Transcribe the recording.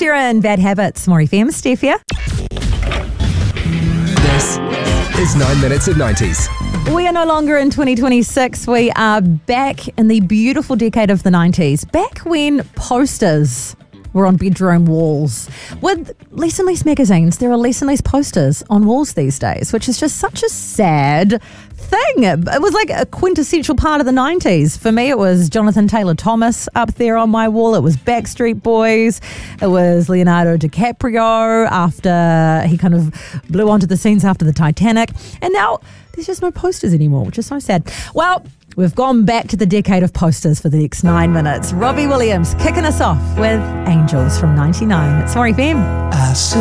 Sheeran, Bad Habits, More FM, Steph here. This is 9 Minutes of 90s. We are no longer in 2026. We are back in the beautiful decade of the 90s. Back when posters were on bedroom walls. With less and less magazines, there are less and less posters on walls these days, which is just such a sad thing. It was like a quintessential part of the 90s. For me, it was Jonathan Taylor Thomas up there on my wall. It was Backstreet Boys. It was Leonardo DiCaprio after he kind of blew onto the scenes after the Titanic. And now there's just no posters anymore, which is so sad. Well, we've gone back to the decade of posters for the next 9 minutes. Robbie Williams kicking us off with Angels from 99. It's More FM.